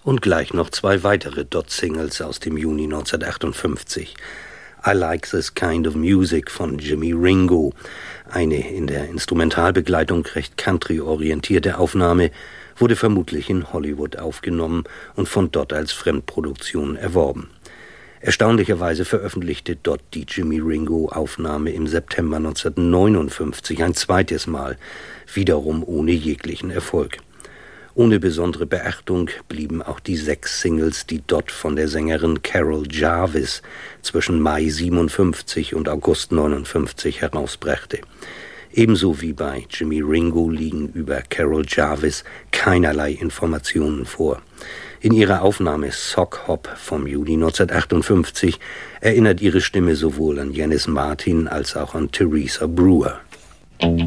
Und gleich noch 2 weitere Dot-Singles aus dem Juni 1958. I Like This Kind of Music von Jimmy Ringo, eine in der Instrumentalbegleitung recht country-orientierte Aufnahme, wurde vermutlich in Hollywood aufgenommen und von Dot als Fremdproduktion erworben. Erstaunlicherweise veröffentlichte Dot die Jimmy Ringo-Aufnahme im September 1959 ein zweites Mal, wiederum ohne jeglichen Erfolg. Ohne besondere Beachtung blieben auch die 6 Singles, die Dot von der Sängerin Carol Jarvis zwischen Mai 57 und August 59 herausbrachte. Ebenso wie bei Jimmy Ringo liegen über Carol Jarvis keinerlei Informationen vor. In ihrer Aufnahme Sock Hop vom Juli 1958 erinnert ihre Stimme sowohl an Janis Martin als auch an Teresa Brewer.